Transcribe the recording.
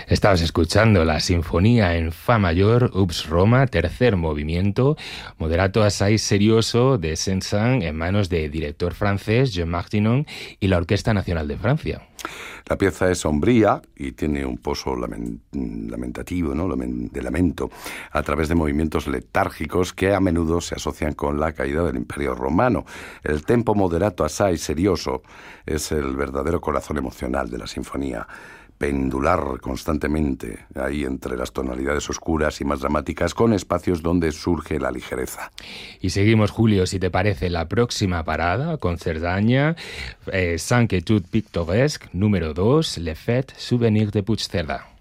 Estabas escuchando la Sinfonía en Fa mayor, Ups Roma, tercer movimiento, moderato assai serioso de Saint-Saëns en manos del director francés Jean-Marc Thinon y la Orquesta Nacional de Francia. La pieza es sombría y tiene un pozo lamentativo, ¿no? De lamento, a través de movimientos letárgicos que a menudo se asocian con la caída del Imperio Romano. El tempo moderato assai serioso es el verdadero corazón emocional de la sinfonía. Pendular constantemente ahí entre las tonalidades oscuras y más dramáticas, con espacios donde surge la ligereza. Y seguimos, Julio, si te parece, la próxima parada con Cerdaña, Cinq Etudes Pictoresques, número 2, Les Fêtes Souvenirs de Puigcerdà.